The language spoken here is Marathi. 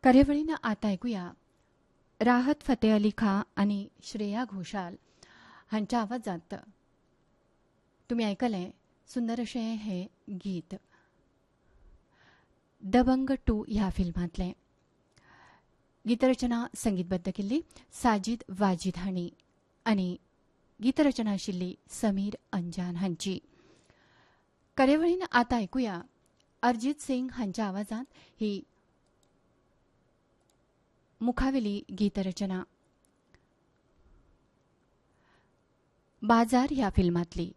कार्यावळीनं आता ऐकूया राहत फतेह अली खान आणि श्रेया घोषाल ह्यांच्या आवाजात तुम्ही ऐकलंय सुंदर असे हे गीत दबंग 2 ह्या फिल्मातले. गीतरचना संगीतबद्ध केली साजिद वाजिद हाणी आणि गीतरचना आशिल्ली समीर अंजान हांची. कार्यावळीनं आता ऐकूया अरिजीत सिंग हांच्या आवाजात ही मुखावेली गीतरचना बाजार ह्या फिल्मातली.